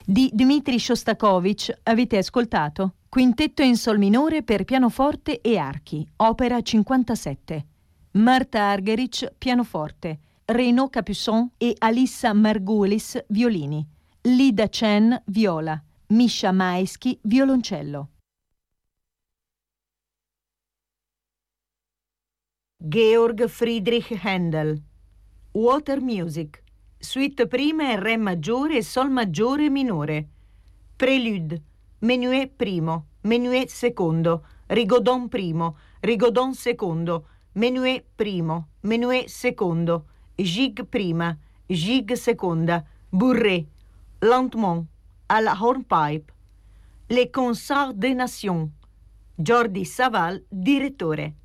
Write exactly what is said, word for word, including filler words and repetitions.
Di Dmitri Shostakovich avete ascoltato Quintetto in sol minore per pianoforte e archi, opera cinquantasette. Marta Argerich, pianoforte, Renaud Capuçon e Alissa Margulis, violini, Lida Chen, viola, Misha Maeschi, violoncello. Georg Friedrich Händel. Water Music. Suite prima e Re maggiore e Sol maggiore e minore. Prelude. Menuet primo, Menuet secondo, Rigodon primo, Rigodon secondo, Menuet primo, Menuet secondo, Gigue prima, Gigue seconda, Bourrée, Lentement, à la hornpipe. Les Concerts des Nations. Jordi Savall, direttore.